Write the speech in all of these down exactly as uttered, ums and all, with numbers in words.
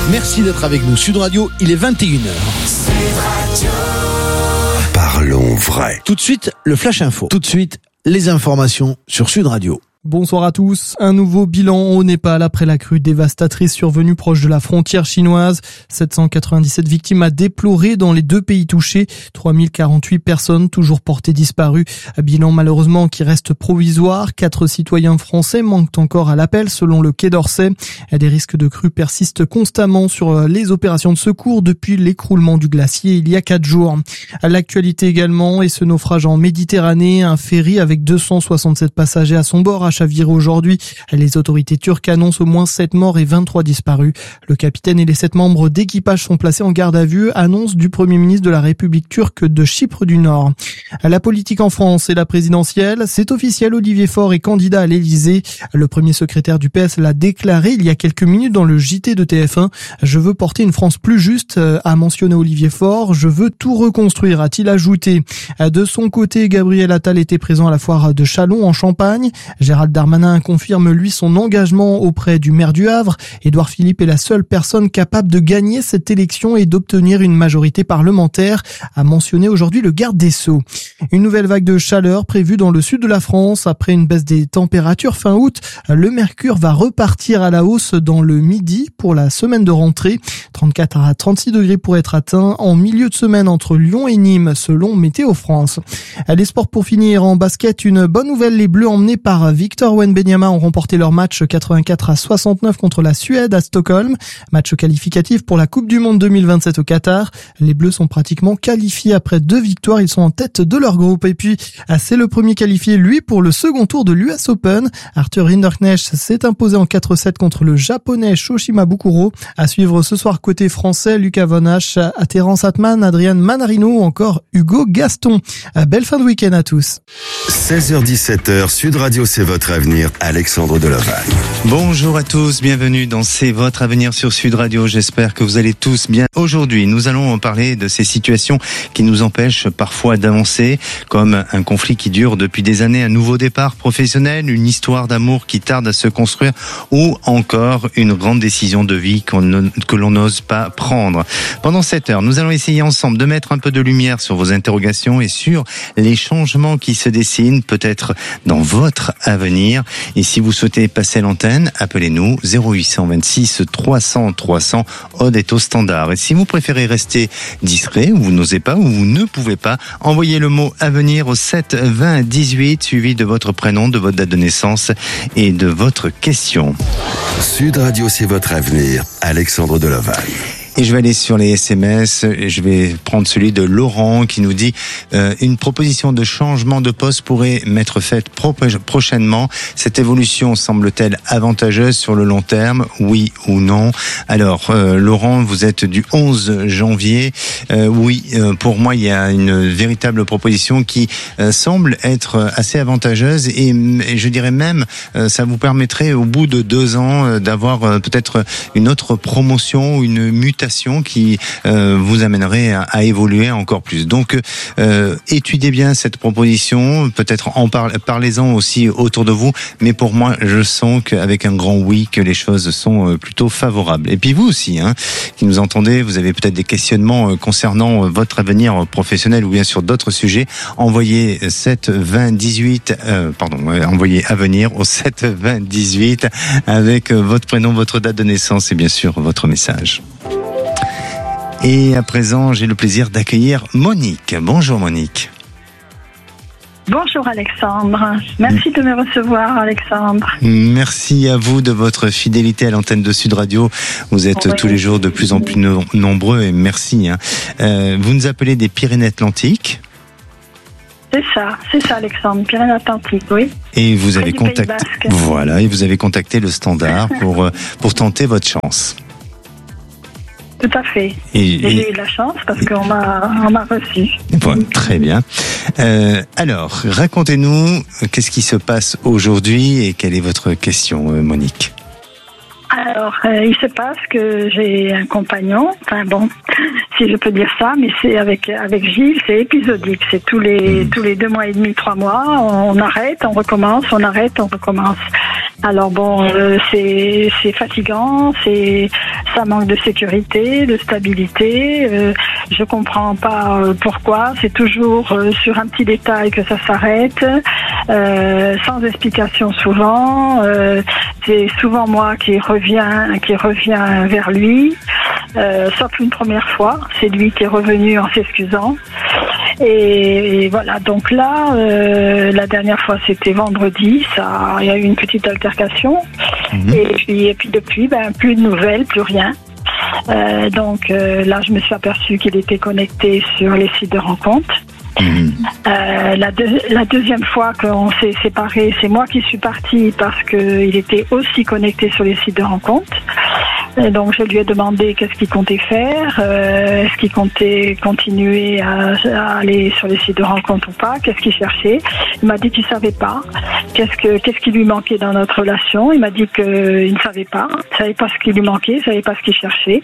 Merci d'être avec nous. Sud Radio, il est vingt et une heures. Sud Radio. Parlons vrai. Tout de suite, le Flash Info. Tout de suite, les informations sur Sud Radio. Bonsoir à tous. Un nouveau bilan au Népal après la crue dévastatrice survenue proche de la frontière chinoise. sept cent quatre-vingt-dix-sept victimes à déplorer dans les deux pays touchés. trois mille quarante-huit personnes toujours portées disparues. Un bilan malheureusement qui reste provisoire. Quatre citoyens français manquent encore à l'appel selon le Quai d'Orsay. Des risques de crue persistent constamment sur les opérations de secours depuis l'écroulement du glacier il y a quatre jours. À l'actualité également et ce naufrage en Méditerranée. Un ferry avec deux cent soixante-sept passagers à son bord a chaviré aujourd'hui. Les autorités turques annoncent au moins sept morts et vingt-trois disparus. Le capitaine et les sept membres d'équipage sont placés en garde à vue, annonce du Premier ministre de la République turque de Chypre du Nord. La politique en France et la présidentielle, c'est officiel, Olivier Faure est candidat à l'Élysée. Le premier secrétaire du P S l'a déclaré il y a quelques minutes dans le J T de T F un. Je veux porter une France plus juste, a mentionné Olivier Faure. Je veux tout reconstruire, a-t-il ajouté. De son côté, Gabriel Attal était présent à la foire de Châlons en Champagne. Gérald Darmanin confirme lui son engagement auprès du maire du Havre. Édouard Philippe est la seule personne capable de gagner cette élection et d'obtenir une majorité parlementaire, a mentionné aujourd'hui le garde des Sceaux. Une nouvelle vague de chaleur prévue dans le sud de la France. Après une baisse des températures fin août, le mercure va repartir à la hausse dans le midi pour la semaine de rentrée. trente-quatre à trente-six degrés pour être atteint en milieu de semaine entre Lyon et Nîmes, selon Météo France. Les sports pour finir en basket, une bonne nouvelle, les Bleus emmenés par Victor Wembanyama ont remporté leur match quatre-vingt-quatre à soixante-neuf contre la Suède à Stockholm. Match qualificatif pour la Coupe du Monde deux mille vingt-sept au Qatar. Les Bleus sont pratiquement qualifiés après deux victoires. Ils sont en tête de leur groupe. Et puis, c'est le premier qualifié, lui, pour le second tour de l'U S Open. Arthur Rinderknecht s'est imposé en quatre sept contre le japonais Shoshima Bukuro. À suivre ce soir côté français, Lucas Von Hache, Terence Atman, Adrian Manarino ou encore Hugo Gaston. Belle fin de week-end à tous. seize heures dix-sept heures, Sud Radio, c'est votre avenir. Alexandre Delaval. Bonjour à tous, bienvenue dans C'est votre avenir sur Sud Radio. J'espère que vous allez tous bien. Aujourd'hui, nous allons parler de ces situations qui nous empêchent parfois d'avancer, comme un conflit qui dure depuis des années, un nouveau départ professionnel, une histoire d'amour qui tarde à se construire ou encore une grande décision de vie qu'on, que l'on n'ose pas prendre. Pendant cette heure, nous allons essayer ensemble de mettre un peu de lumière sur vos interrogations et sur les changements qui se dessinent peut-être dans votre avenir. Et si vous souhaitez passer l'antenne, appelez-nous zéro huit cent vingt-six trois cents trois cents. Aude est au standard. Et si vous préférez rester discret, ou vous n'osez pas, ou vous ne pouvez pas, envoyez le mot avenir au sept vingt dix-huit, suivi de votre prénom, de votre date de naissance et de votre question. Sud Radio, c'est votre avenir. Alexandre Delaval. Et je vais aller sur les S M S et je vais prendre celui de Laurent qui nous dit euh, une proposition de changement de poste pourrait m'être faite pro- prochainement. Cette évolution semble-t-elle avantageuse sur le long terme, oui ou non? Alors euh, Laurent, vous êtes du onze janvier. Euh, oui, euh, pour moi il y a une véritable proposition qui euh, semble être assez avantageuse et, et je dirais même euh, ça vous permettrait au bout de deux ans euh, d'avoir euh, peut-être une autre promotion, une mutation qui euh, vous amènerait à, à évoluer encore plus. Donc, euh, étudiez bien cette proposition, peut-être en par, parlez-en aussi autour de vous, mais pour moi, je sens qu'avec un grand oui, que les choses sont plutôt favorables. Et puis vous aussi, hein, qui nous entendez, vous avez peut-être des questionnements concernant votre avenir professionnel ou bien sur d'autres sujets, envoyez sept vingt dix-huit, euh, pardon, envoyez avenir au sept vingt dix-huit avec votre prénom, votre date de naissance et bien sûr votre message. Et à présent, j'ai le plaisir d'accueillir Monique. Bonjour Monique. Bonjour Alexandre, merci de me recevoir Alexandre. Merci à vous de votre fidélité à l'antenne de Sud Radio. Vous êtes oui. tous les jours de plus en plus no- nombreux et merci. Hein. Euh, vous nous appelez des Pyrénées-Atlantiques ? C'est ça, c'est ça Alexandre, Pyrénées-Atlantiques, oui. Et vous avez contacté, voilà, et vous avez contacté le Standard pour pour tenter votre chance. Tout à fait. Et, et j'ai eu de la chance parce qu'on m'a, on m'a reçu. Bon, très bien. Euh, alors, racontez-nous qu'est-ce qui se passe aujourd'hui et quelle est votre question, Monique ? Alors, euh, il se passe que j'ai un compagnon, enfin bon, si je peux dire ça, mais c'est avec avec Gilles, c'est épisodique, c'est tous les mmh. tous les deux mois et demi, trois mois, on arrête, on recommence, on arrête, on recommence. Alors bon, euh, c'est c'est fatigant, c'est ça manque de sécurité, de stabilité. Euh, je comprends pas euh, pourquoi. C'est toujours euh, sur un petit détail que ça s'arrête, euh, sans explication souvent. Euh, c'est souvent moi qui reviens qui reviens vers lui, euh, sauf une première fois. C'est lui qui est revenu en s'excusant. Et, et voilà, donc là, euh, la dernière fois c'était vendredi, ça, il y a eu une petite altercation. Mmh. Et puis, et puis depuis, ben plus de nouvelles, plus rien. Euh, donc euh, là, je me suis aperçue qu'il était connecté sur les sites de rencontres. Mmh. Euh, la, deux, la deuxième fois qu'on s'est séparés, c'est moi qui suis partie parce qu'il était aussi connecté sur les sites de rencontres. Et donc je lui ai demandé qu'est-ce qu'il comptait faire, euh, est-ce qu'il comptait continuer à, à aller sur les sites de rencontres ou pas, qu'est-ce qu'il cherchait. Il m'a dit qu'il savait pas, qu'est-ce que qu'est-ce qui lui manquait dans notre relation. Il m'a dit qu'il ne savait pas, il savait pas ce qui lui manquait, il savait pas ce qu'il cherchait.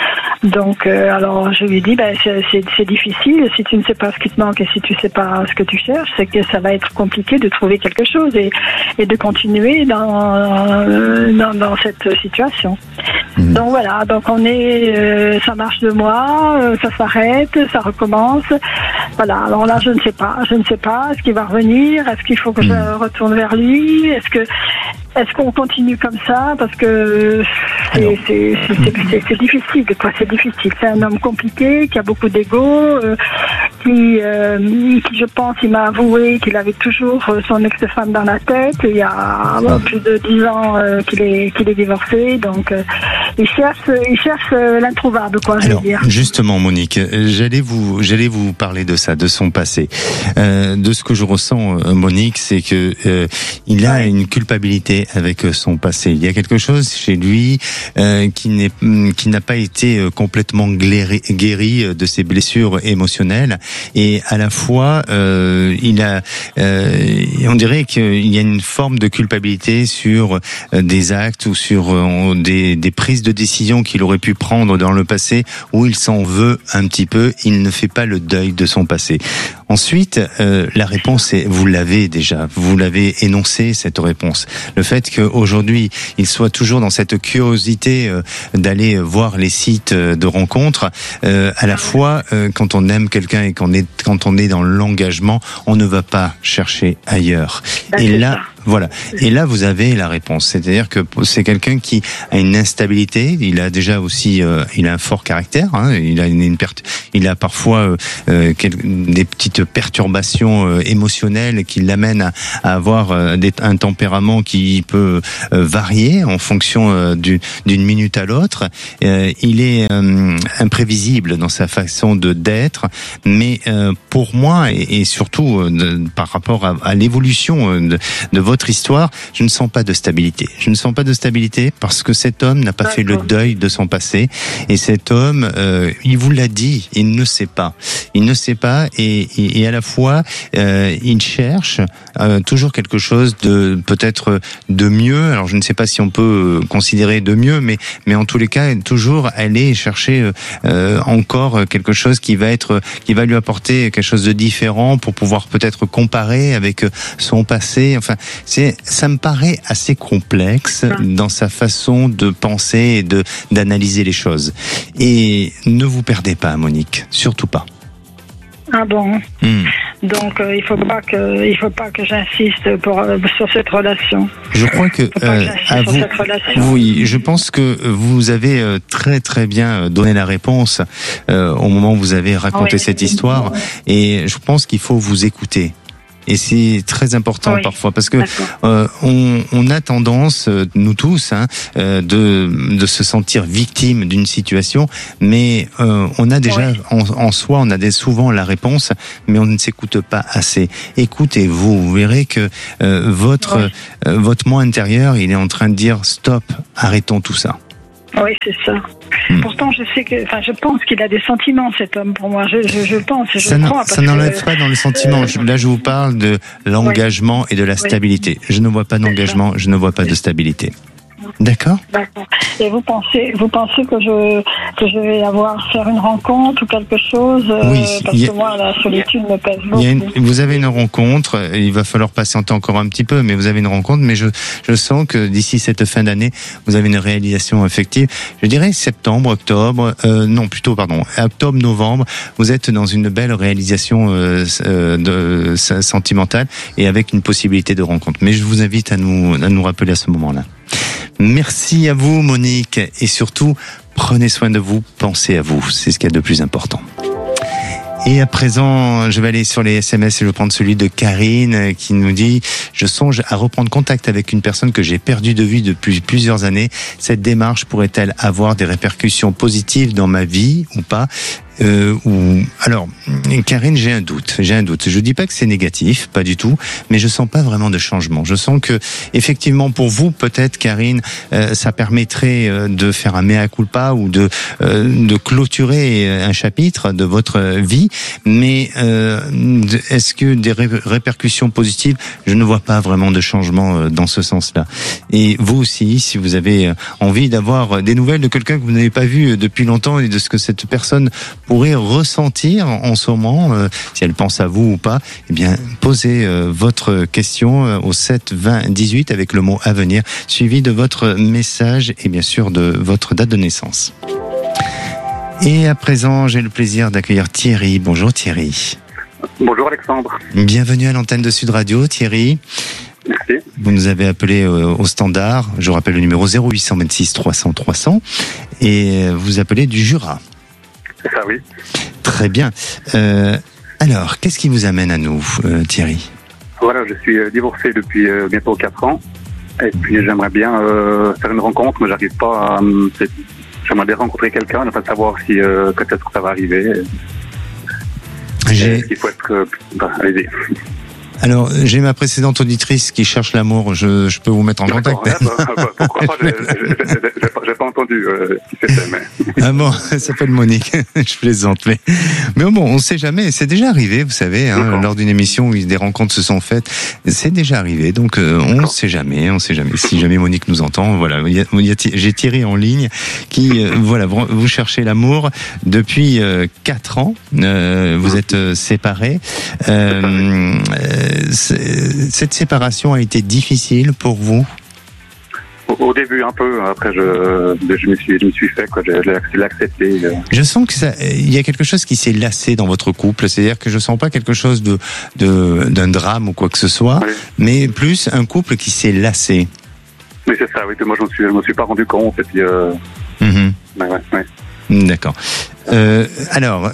Donc euh, alors je lui ai dit ben c'est, c'est, c'est difficile, si tu ne sais pas ce qui te manque et si tu ne sais pas ce que tu cherches, c'est que ça va être compliqué de trouver quelque chose et, et de continuer dans, dans, dans cette situation. Mmh. Donc voilà, donc on est, euh, ça marche deux mois, euh, ça s'arrête, ça recommence. Voilà, alors là je ne sais pas, je ne sais pas, est-ce qu'il va revenir, est-ce qu'il faut que mmh. je retourne vers lui, est-ce que est-ce qu'on continue comme ça, parce que c'est, c'est, c'est, c'est, c'est, c'est difficile, quoi, c'est difficile. C'est un homme compliqué, qui a beaucoup d'ego, euh, qui, euh, qui, je pense, il m'a avoué qu'il avait toujours son ex-femme dans la tête. Il y a bon, plus de dix ans euh, qu'il est qu'il est divorcé, donc euh, il cherche, il cherche euh, l'introuvable, quoi. Je Alors, veux dire. Justement, Monique, j'allais vous, j'allais vous parler de ça, de son passé, euh, de ce que je ressens, Monique, c'est que euh, il a ouais. une culpabilité avec son passé. Il y a quelque chose chez lui euh, qui n'est qui n'a pas été complètement guéri, guéri de ses blessures émotionnelles, et à la fois euh, il a euh, on dirait qu'il y a une forme de culpabilité sur des actes ou sur euh, des, des prises de décision qu'il aurait pu prendre dans le passé, où il s'en veut un petit peu, il ne fait pas le deuil de son passé. Ensuite, euh, la réponse est, vous l'avez déjà, vous l'avez énoncé, cette réponse. Le fait qu'aujourd'hui, il soit toujours dans cette curiosité euh, d'aller voir les sites de rencontres, euh, à la fois, euh, quand on aime quelqu'un et qu'on est, quand on est dans l'engagement, on ne va pas chercher ailleurs. Bah, et là, voilà. Et là, vous avez la réponse. C'est-à-dire que c'est quelqu'un qui a une instabilité. Il a déjà aussi, euh, il a un fort caractère. Hein, il a une, une perte. Il a parfois euh, des petites perturbations euh, émotionnelles qui l'amènent à, à avoir euh, des, un tempérament qui peut euh, varier en fonction euh, du, d'une minute à l'autre. Euh, il est euh, imprévisible dans sa façon de d'être. Mais euh, pour moi, et, et surtout euh, de, par rapport à, à l'évolution euh, de, de votre Votre histoire, je ne sens pas de stabilité. Je ne sens pas de stabilité parce que cet homme n'a pas D'accord. fait le deuil de son passé, et cet homme, euh, il vous l'a dit, il ne sait pas. Il ne sait pas, et, et, et à la fois, euh, il cherche euh, toujours quelque chose de peut-être de mieux. Alors je ne sais pas si on peut considérer de mieux, mais mais en tous les cas, toujours aller chercher euh, encore quelque chose qui va être, qui va lui apporter quelque chose de différent pour pouvoir peut-être comparer avec son passé. Enfin. C'est, ça me paraît assez complexe dans sa façon de penser et de d'analyser les choses. Et ne vous perdez pas, Monique, surtout pas. Ah bon. Hmm. Donc euh, il faut pas que il faut pas que j'insiste pour euh, sur cette relation. Je crois que, euh, que à vous, oui, je pense que vous avez euh, très très bien donné la réponse euh, au moment où vous avez raconté oui. cette histoire, et je pense qu'il faut vous écouter. Et c'est très important oui, parfois parce que euh, on, on a tendance, euh, nous tous, hein, euh, de, de se sentir victime d'une situation, mais euh, on a déjà oui. en, en soi, on a des, souvent la réponse, mais on ne s'écoute pas assez. Écoutez-vous, vous verrez que euh, votre oui. euh, votre moi intérieur, il est en train de dire stop, arrêtons tout ça. Oui, c'est ça. Hmm. Pourtant, je sais que, enfin, je pense qu'il a des sentiments, cet homme, pour moi. Je, je, je pense, je ça crois. Ça n'enlève que, pas dans le sentiment. Euh, Là, je vous parle de l'engagement oui. et de la stabilité. Je ne vois pas d'engagement, je ne vois pas de stabilité. D'accord. D'accord. Et vous pensez, vous pensez que je que je vais avoir faire une rencontre ou quelque chose euh, Oui, parce y a- que moi la solitude me pèse Il beaucoup. y a une- vous avez une rencontre, il va falloir patienter encore un petit peu, mais vous avez une rencontre, mais je, je sens que d'ici cette fin d'année, vous avez une réalisation effective. Je dirais septembre, octobre, euh, non plutôt, pardon, octobre, novembre, vous êtes dans une belle réalisation euh, euh, de, sentimentale et avec une possibilité de rencontre. Mais je vous invite à nous, à nous rappeler à ce moment-là. Merci à vous, Monique, et surtout, prenez soin de vous, pensez à vous, c'est ce qu'il y a de plus important. Et à présent, je vais aller sur les S M S et je vais prendre celui de Karine qui nous dit « Je songe à reprendre contact avec une personne que j'ai perdue de vue depuis plusieurs années. Cette démarche pourrait-elle avoir des répercussions positives dans ma vie ou pas ?» Euh, ou alors, Karine, j'ai un doute. J'ai un doute. Je dis pas que c'est négatif, pas du tout, mais je sens pas vraiment de changement. Je sens que, effectivement, pour vous, peut-être, Karine, euh, ça permettrait euh, de faire un mea culpa ou de euh, de clôturer un chapitre de votre vie. Mais euh, est-ce que des ré- répercussions positives? Je ne vois pas vraiment de changement euh, dans ce sens-là. Et vous aussi, si vous avez envie d'avoir des nouvelles de quelqu'un que vous n'avez pas vu depuis longtemps et de ce que cette personne pourrait ressentir en ce moment, euh, si elle pense à vous ou pas, eh bien, posez euh, votre question euh, au sept vingt dix-huit avec le mot « avenir » suivi de votre message et bien sûr de votre date de naissance. Et à présent, j'ai le plaisir d'accueillir Thierry. Bonjour Thierry. Bonjour Alexandre. Bienvenue à l'antenne de Sud Radio, Thierry. Merci. Vous nous avez appelé euh, au standard, je vous rappelle le numéro zéro huit cent vingt-six trois cents trois cents et vous appelez du Jura. C'est ça, oui. Très bien. Euh, alors, qu'est-ce qui vous amène à nous, euh, Thierry? Voilà, je suis euh, divorcé depuis euh, bientôt quatre ans. Et puis j'aimerais bien euh, faire une rencontre, mais j'arrive pas à... Euh, j'aimerais bien rencontrer quelqu'un, ne pas savoir si euh, quand est-ce que ça va arriver. J'ai... Il faut être... Euh, bah, allez-y. Alors, j'ai ma précédente auditrice qui cherche l'amour. Je, je peux vous mettre en contact. Ouais, bah, bah, pourquoi pas, j'ai, j'ai, j'ai, j'ai, pas, j'ai pas entendu euh, qui c'était, mais... Ah bon, elle s'appelle Monique. Je plaisante, mais... Mais bon, on sait jamais. C'est déjà arrivé, vous savez, hein, lors d'une émission où des rencontres se sont faites. C'est déjà arrivé, donc euh, on ne sait jamais, on sait jamais. Si jamais Monique nous entend, voilà. Il y a, il y a, j'ai Thierry en ligne qui, euh, voilà, vous, vous cherchez l'amour depuis euh, quatre ans. Euh, vous êtes euh, séparés. Euh, cette séparation a été difficile pour vous? Au début un peu, après je, je me suis, je me suis fait quoi, je, je l'ai accepté. Je sens que ça, il y a quelque chose qui s'est lassé dans votre couple, c'est-à-dire que je sens pas quelque chose de, de d'un drame ou quoi que ce soit, oui. Mais plus un couple qui s'est lassé. Oui, c'est ça. Oui, moi je me suis, je me suis pas rendu compte et puis. Euh... Mm-hmm. Ouais, ouais, ouais. D'accord. Euh, alors,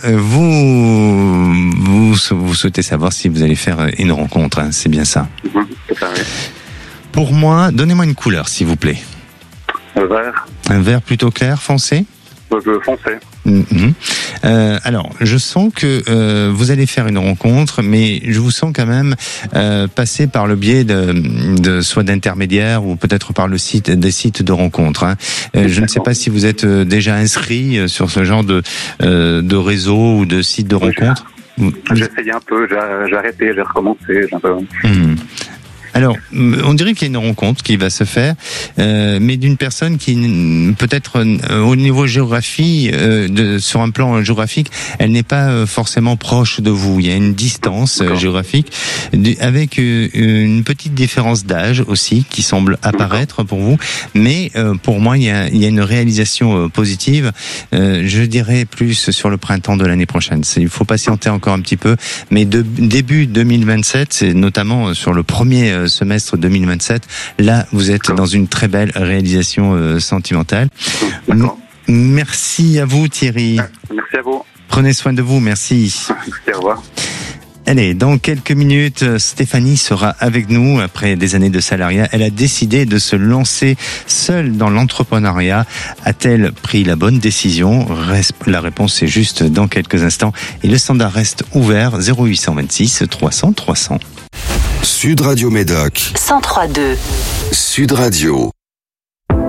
vous, vous, vous souhaitez savoir si vous allez faire une rencontre, hein, c'est bien ça. Mm-hmm, c'est ça, oui. Pour moi, donnez-moi une couleur, s'il vous plaît. Un vert. Un vert plutôt clair, foncé? Euh, foncé. Mmh. Euh, alors, je sens que euh, vous allez faire une rencontre, mais je vous sens quand même euh, passer par le biais de, de soit d'intermédiaires ou peut-être par le site des sites de rencontres. Hein. Euh, je ne sais pas si vous êtes euh, déjà inscrit sur ce genre de euh, de réseau ou de site de rencontres. J'ai essayé un peu, j'ai, j'ai arrêté, j'ai recommencé. J'ai un peu... Mmh. Alors, on dirait qu'il y a une rencontre qui va se faire, euh, mais d'une personne qui, peut-être euh, au niveau géographie, euh, de, sur un plan géographique, elle n'est pas euh, forcément proche de vous. Il y a une distance euh, géographique, avec euh, une petite différence d'âge aussi qui semble apparaître pour vous. Mais euh, pour moi, il y a, il y a une réalisation euh, positive. Euh, je dirais plus sur le printemps de l'année prochaine. C'est, il faut patienter encore un petit peu, mais de, début deux mille vingt-sept, c'est notamment sur le premier euh, semestre deux mille vingt-sept, là vous êtes dans une très belle réalisation euh, sentimentale. D'accord. Merci à vous Thierry. Merci à vous. Prenez soin de vous, merci. Merci, au revoir. Allez, dans quelques minutes, Stéphanie sera avec nous après des années de salariat. Elle a décidé de se lancer seule dans l'entrepreneuriat. A-t-elle pris la bonne décision? La réponse est juste dans quelques instants. Et le standard reste ouvert, zéro huit cent vingt-six trois cents trois cents. Sud Radio Médoc cent trois deux. Sud Radio.